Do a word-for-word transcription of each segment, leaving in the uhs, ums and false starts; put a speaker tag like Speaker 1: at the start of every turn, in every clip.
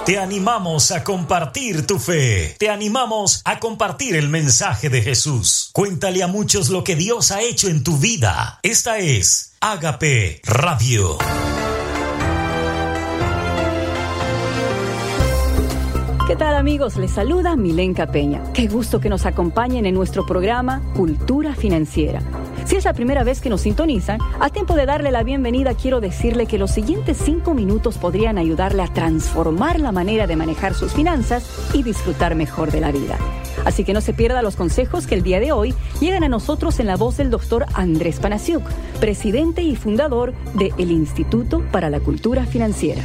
Speaker 1: Te animamos a compartir tu fe. Te animamos a compartir el mensaje de Jesús. Cuéntale a muchos lo que Dios ha hecho en tu vida. Esta es Ágape Radio.
Speaker 2: ¿Qué tal, amigos? Les saluda Milenka Peña. Qué gusto que nos acompañen en nuestro programa Cultura Financiera. Si es la primera vez que nos sintonizan, a tiempo de darle la bienvenida, quiero decirle que los siguientes cinco minutos podrían ayudarle a transformar la manera de manejar sus finanzas y disfrutar mejor de la vida. Así que no se pierda los consejos que el día de hoy llegan a nosotros en la voz del doctor Andrés Panasiuk, presidente y fundador del Instituto para la Cultura Financiera.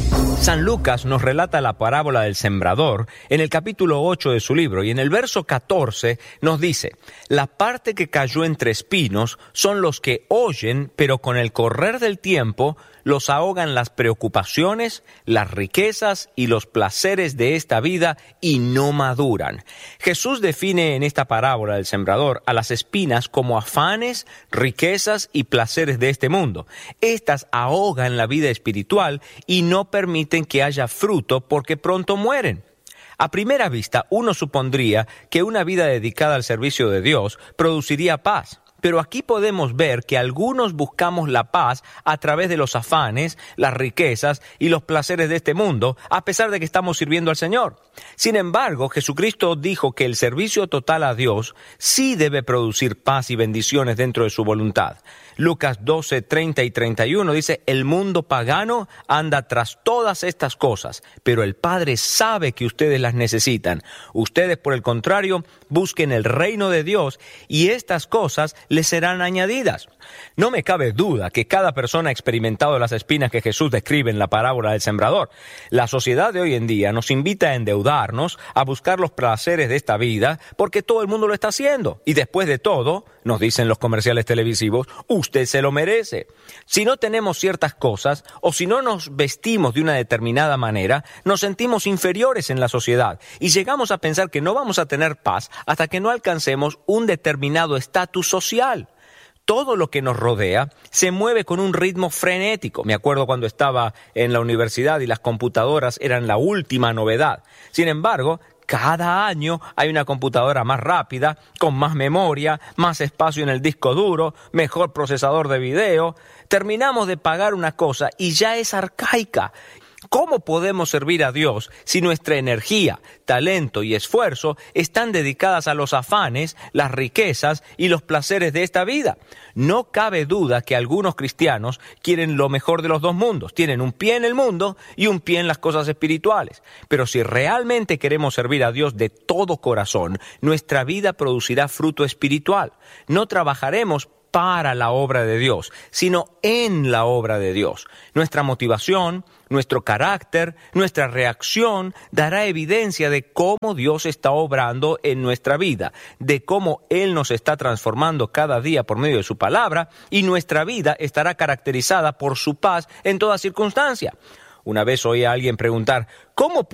Speaker 3: San Lucas nos relata la parábola del sembrador en el capítulo ocho de su libro, y en el verso catorce nos dice: la parte que cayó entre espinos son los que oyen, pero con el correr del tiempo los ahogan las preocupaciones, las riquezas y los placeres de esta vida y no maduran. Jesús define en esta parábola del sembrador a las espinas como afanes, riquezas y placeres de este mundo. Estas ahogan la vida espiritual y no permiten que haya fruto porque pronto mueren. A primera vista, uno supondría que una vida dedicada al servicio de Dios produciría paz. Pero aquí podemos ver que algunos buscamos la paz a través de los afanes, las riquezas y los placeres de este mundo, a pesar de que estamos sirviendo al Señor. Sin embargo, Jesucristo dijo que el servicio total a Dios sí debe producir paz y bendiciones dentro de su voluntad. Lucas doce, treinta y treinta y uno dice: el mundo pagano anda tras todas estas cosas, pero el Padre sabe que ustedes las necesitan. Ustedes, por el contrario, busquen el reino de Dios y estas cosas les serán añadidas. No me cabe duda que cada persona ha experimentado las espinas que Jesús describe en la parábola del sembrador. La sociedad de hoy en día nos invita a endeudarnos, a buscar los placeres de esta vida, porque todo el mundo lo está haciendo. Y después de todo, nos dicen los comerciales televisivos, usted se lo merece. Si no tenemos ciertas cosas, o si no nos vestimos de una determinada manera, nos sentimos inferiores en la sociedad y llegamos a pensar que no vamos a tener paz hasta que no alcancemos un determinado estatus social. Todo lo que nos rodea se mueve con un ritmo frenético. Me acuerdo cuando estaba en la universidad y las computadoras eran la última novedad. Sin embargo, cada año hay una computadora más rápida, con más memoria, más espacio en el disco duro, mejor procesador de video. Terminamos de pagar una cosa y ya es arcaica. ¿Cómo podemos servir a Dios si nuestra energía, talento y esfuerzo están dedicadas a los afanes, las riquezas y los placeres de esta vida? No cabe duda que algunos cristianos quieren lo mejor de los dos mundos. Tienen un pie en el mundo y un pie en las cosas espirituales. Pero si realmente queremos servir a Dios de todo corazón, nuestra vida producirá fruto espiritual. No trabajaremos para la obra de Dios, sino en la obra de Dios. Nuestra motivación, nuestro carácter, nuestra reacción dará evidencia de cómo Dios está obrando en nuestra vida, de cómo Él nos está transformando cada día por medio de su palabra, y nuestra vida estará caracterizada por su paz en toda circunstancia. Una vez oí a alguien preguntar, ¿cómo